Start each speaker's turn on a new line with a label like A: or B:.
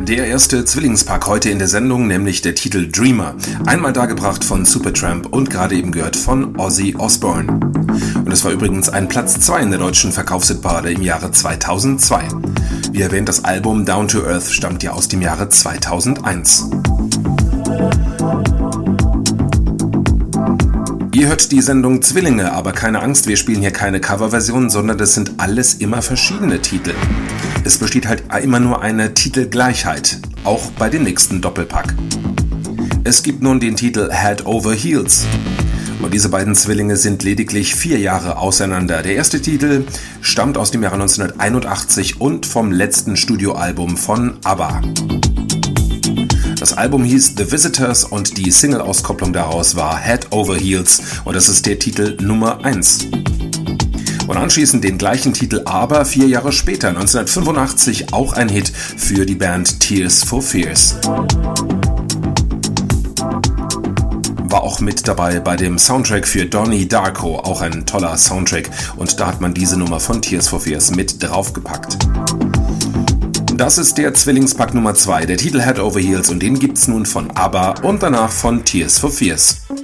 A: Der erste Zwillingspack heute in der Sendung, nämlich der Titel Dreamer. Einmal dargebracht von Supertramp und gerade eben gehört von Ozzy Osbourne. Und es war übrigens ein Platz 2 in der deutschen Verkaufshitparade im Jahre 2002. Wie erwähnt, das Album Down to Earth stammt ja aus dem Jahre 2001. Ihr hört die Sendung Zwillinge, aber keine Angst, wir spielen hier keine Coverversion, sondern das sind alles immer verschiedene Titel. Es besteht halt immer nur eine Titelgleichheit, auch bei dem nächsten Doppelpack. Es gibt nun den Titel Head Over Heels. Und diese beiden Zwillinge sind lediglich 4 Jahre auseinander. Der erste Titel stammt aus dem Jahre 1981 und vom letzten Studioalbum von ABBA. Das Album hieß The Visitors und die Single-Auskopplung daraus war Head Over Heels und das ist der Titel Nummer 1. Und anschließend den gleichen Titel, aber 4 Jahre später, 1985, auch ein Hit für die Band Tears for Fears. War auch mit dabei bei dem Soundtrack für Donnie Darko, auch ein toller Soundtrack, und da hat man diese Nummer von Tears for Fears mit draufgepackt. Das ist der Zwillingspack Nummer 2, der Titel Head Over Heels, und den gibt's nun von ABBA und danach von Tears for Fears.